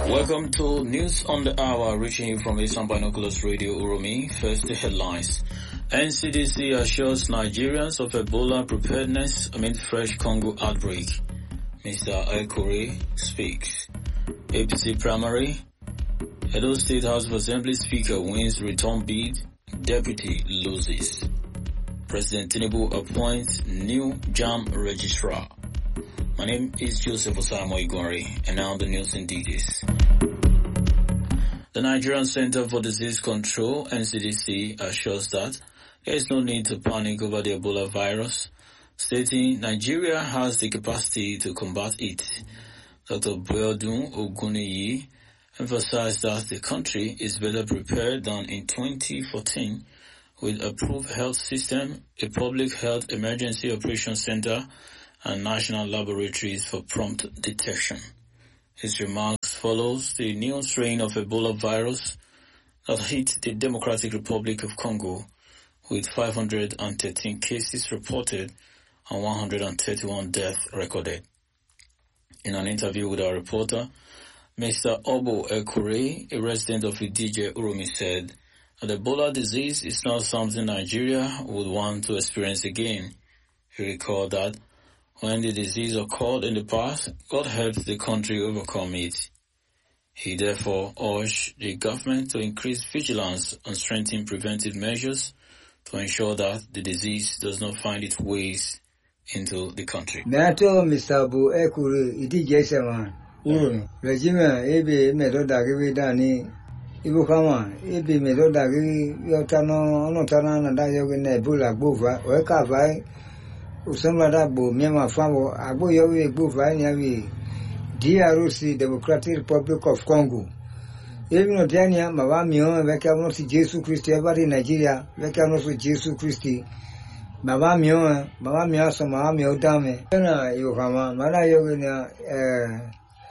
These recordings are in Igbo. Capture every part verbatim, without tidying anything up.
Welcome to News on the Hour, reaching you from Asian Binoculars Radio Uromi. First, the headlines. N C D C assures Nigerians of Ebola preparedness amid fresh Congo outbreak. Mister Ekure speaks. A P C primary. Edo State House of Assembly Speaker wins return bid. Deputy loses. President Tinubu appoints new JAM registrar. My name is Joseph Osamo Igori, and now the news in details. The Nigerian Center for Disease Control, N C D C, assures that there is no need to panic over the Ebola virus, stating Nigeria has the capacity to combat it. Doctor Boyodun Oguniyi emphasized that the country is better prepared than in twenty fourteen with a approved health system, a public health emergency operations center, and national laboratories for prompt detection. His remarks follows the new strain of Ebola virus that hit the Democratic Republic of Congo, with five hundred thirteen cases reported and one hundred thirty-one deaths recorded. In an interview with our reporter, Mister Obo Ekure, a resident of Idije Uromi, said that Ebola disease is not something Nigeria would want to experience again. He recalled that when the disease occurred in the past, God helped the country overcome it. He therefore urged the government to increase vigilance and strengthen preventive measures to ensure that the disease does not find its ways into the country. Nato Mister Abu Ekuru iti jesema uru regime ebe medoda gibi dani ibu kama ebe medoda gibi yotano ono tana na da yogi na Ebola gbova we ka vai usama da bo miama famo agbo yogi gbova ni abi D R C Democratic Republic of Congo. Even no Dania mama mio veka no si Jesus Christ every Nigeria veka no si Jesus Christ mama mio mama mio so mama mio dame na yo kama mara yo na eh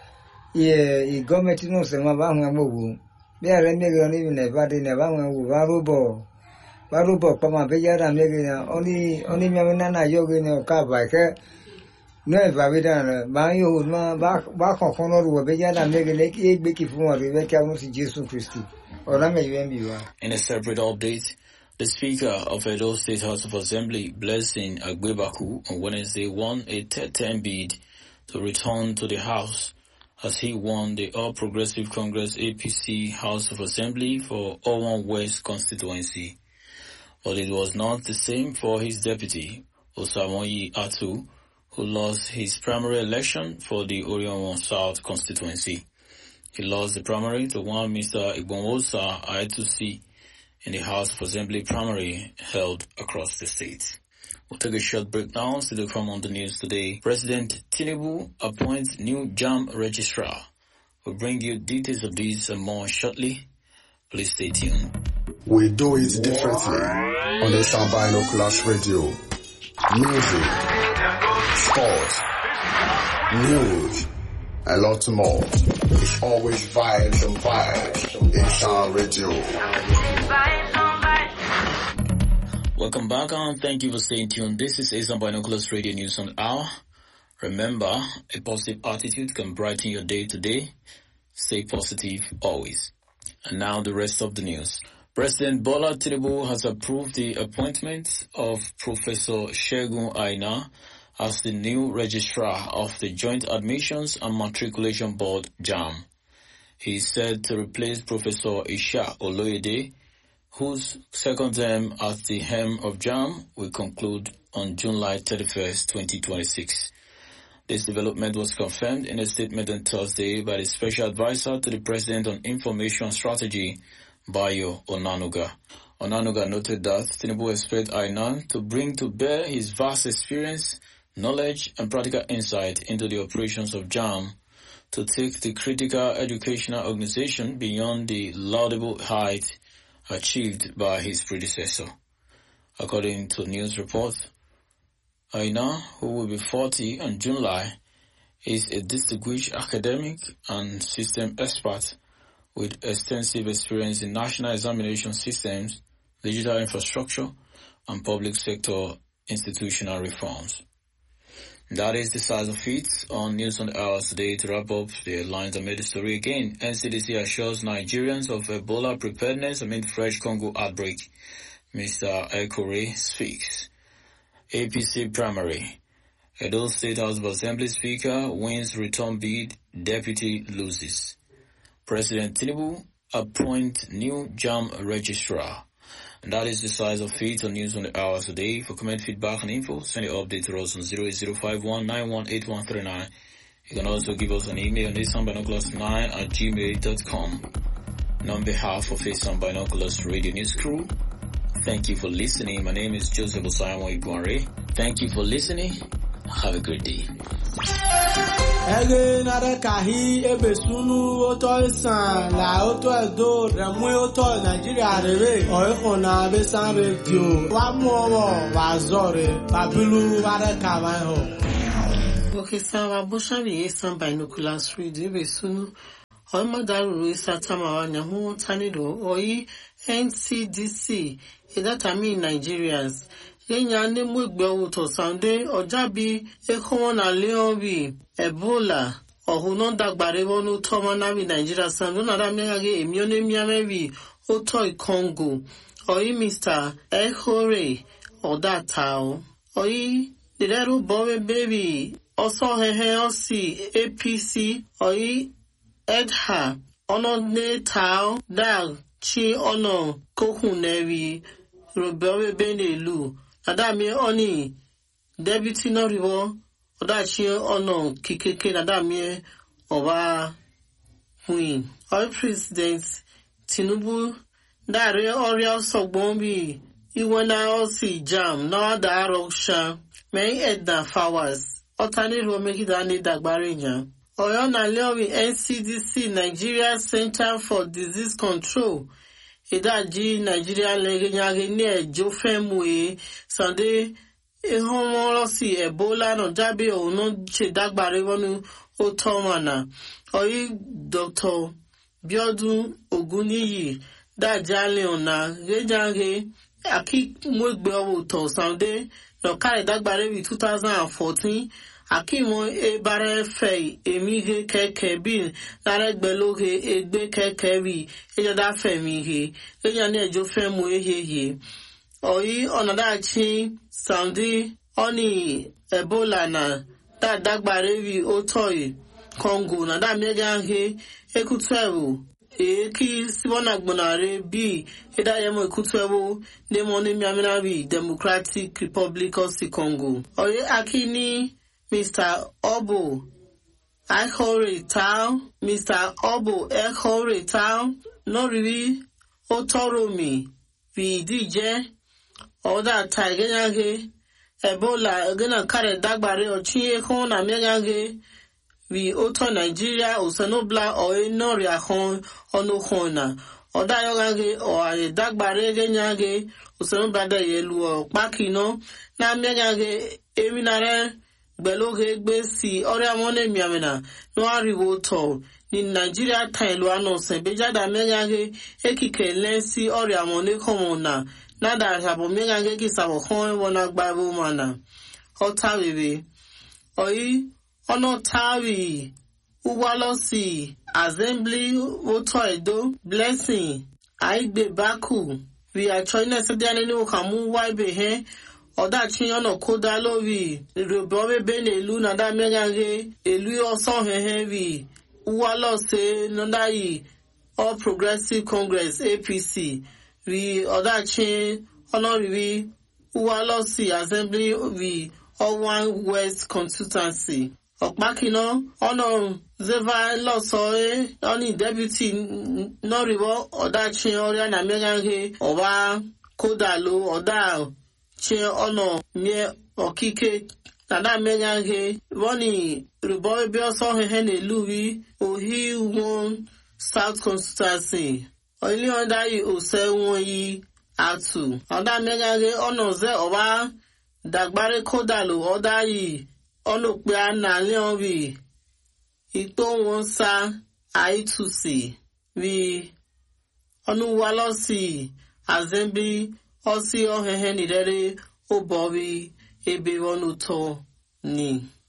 ye I government no se mama ngamu be are me gro ni ne ba de ne ba ngamu ba robo ba robo pa ma be ya da me na oni oni me na na yo ne ka ba ke no va vedere ma io ma va va con con ru be ya da me le ki be ki fu ri be ka no si Jesus Christ ora me yo enbi wa. In a separate update, the Speaker of Edo State House of Assembly, Blessing Agbebaku, on Wednesday won a third-term bid to return to the House as he won the All Progressive Congress A P C House of Assembly for Owan West constituency. But it was not the same for his deputy, Osamoyi Atu, who lost his primary election for the Orion South constituency. He lost the primary to one Mister Igbonwosa Aetusi in the House of Assembly primary held across the state. We'll take a short break now. Still to come on the news today. President Tinubu appoints new JAM registrar. We'll bring you details of this and more shortly. Please stay tuned. We do it differently on the Asian Binoculars Radio. Music, sports, news, a lot more. It's always vibes and vibes. Asian Radio. Welcome back and thank you for staying tuned. This is Asian Binoculars Radio News on the Hour. Remember, a positive attitude can brighten your day today. Stay positive always. And now the rest of the news. President Bola Tinubu has approved the appointment of Professor Segun Aina as the new registrar of the Joint Admissions and Matriculation Board, JAM. He is said to replace Professor Isha Oloyede, whose second term at the helm of JAM will conclude on July thirty-first, twenty twenty-six. This development was confirmed in a statement on Thursday by the Special Advisor to the President on Information Strategy, Bayo Onanuga. Onanuga noted that Tinubu expects Aina to bring to bear his vast experience, knowledge, and practical insight into the operations of JAM to take the critical educational organization beyond the laudable height achieved by his predecessor. According to news reports, Aina, who will be forty in July, is a distinguished academic and system expert with extensive experience in national examination systems, digital infrastructure, and public sector institutional reforms. That is the size of it on News on the Hours today. To wrap up the headlines, I made the story again. N C D C assures Nigerians of Ebola preparedness amid fresh Congo outbreak. Mister Ekore speaks. A P C primary. Edo State House of Assembly Speaker wins return bid, deputy loses. President Tinubu appoint new JAM registrar. And that is the size of it on News on the Hour today. For comment, feedback, and info, send your update to us on zero eight zero five one nine one eight one three nine. You can also give us an email on asanbinoculars nine at gmail dot com. And on behalf of Asan Binoculars Radio News Crew, thank you for listening. My name is Joseph Osayanwa Iguanre. Thank you for listening. Have a good day. Ege nare kahi ebe sunu oto isan la oto edo remu oto Nigeria rebe oiko na besan radio wa mu owo wa zore babilu ware kawai ho. Okay, so wa busha bi Asan Binoculars Radio ebe sunu o madaru isa tamawa nya hu tanido oyi N C D C that I mean Nigerians. Yenya ne mwegbe uto Sunday ojabi ekomona leobi Ebola ohuno dagbare wonu tomana bi Nigeria sandu na da megage emione miamebi oto Congo oyi Mister Ekore odatao oyi direru bobe baby oso hehe osi A P C oyi edha ono ne tao dag chi ono kokunewi robewe benelu Nadami oni deputy noriwo odachi ono kikeke nadami oba queen. All President Tinubu dare oria sogbombi iwena osi jam na da roksha may edna fawaz otani ro mekidani dagbarenya. Oyo na lewi N C D C Nigeria Center for Disease Control Idaji Nigeria legenyage ne jofemwe Sunday ehomolosi Ebola no jabe ono che dagbare wonu otomana oyi Doctor Biodun Oguniyi dajale ona gejange aki mwegbe owo to Sunday no kare dagbare bi two thousand fourteen Akimo e bare fei emihe keke bin naregbeloge egbe keke wi ejada femihe eja ne jo femu ehehe oyi onadachi Sunday oni Ebola na da dagbare wi otoi Congo na da mega he ekutwewo e ki sibona gbonare bi eda yemo ekutwewo ne mo ne miamina wi Democratic Republic of Congo oyi akini Mister Obo Ekore Town, Mister Obo Ekore Town, no really Otoromi, vi D J, Oda Taiganyage, Ebola, gonna carry dagbare or chie hon a megage, vi Oto Nigeria, or Sanobla, or a Noria hon, or no hona, or Diogage, or a dagbare ganyage, or Sanobla yelu or Bakino, na megage, Eminare. Beloge gbesi ore mone miamena no ariwo to ni Nigeria time lo anose bejada megage ekike lensi ore amone komona nada habo megage kisabo hon wona gbabo mana otawewe oyi ono tawi uwalosi assembly woto edo blessing aigbe baku we are trying to say that any okamu waibe he Odachi ono koda lowi robobe bene elu na da megage elu oso hehevi uwalo se nondai All Progressive Congress A P C we odachi ono we uwalo si assembly we all one West constituency Okmakino ono zeva losoe oni deputy noriwo odachi oria na megage oba koda lo oda che ono mie okike nada menyange woni rubo bi oso hehe ne luwi ohi won South constituency only under yi ose won yi atu oda menyange ono ze oba dagbare kodalo oda yi ono pe ana leon wi ito won sa aitusi wi onu walosi assembly Osi ohehe nidere obobi ebe wonu to ni.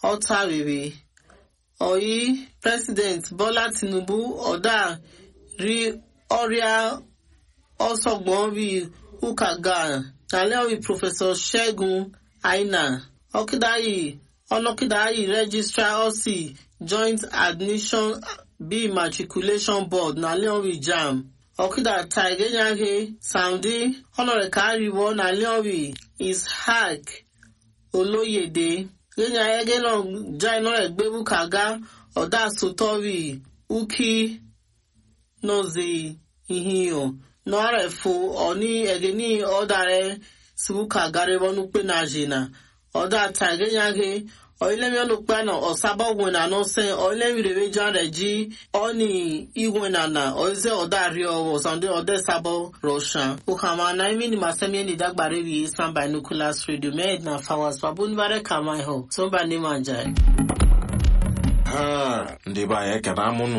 ọtarịrị oyi President Bola Tinubu ọda ri ọrịa ọsọgbọn ri ukaga nalewi Professor Shegun Aina ọkịdayi ọnọkịdayi Registrar Osi Joint Admission B Matriculation Board nalewi Jam ọkịda Taigenyage Saudi ọnọrịkariwo nalewi Ishaq Oloyede Genya egelo jaino egbebu kaga oda sotori uki nozi ihio no arefu oni egeni odare sibuka garebo nupe na jina oda tagenya ge oilemi onukpa na osabogwe na no se oilemi rebeja reji oni igwena na oze oda rio osande ode sabo roshan ukama na imi ni masemi ni dagbare bi Eastern Binoculars Radio med na fawas babun bare kama ho somba ni manjai ha ndi ba ya kana munu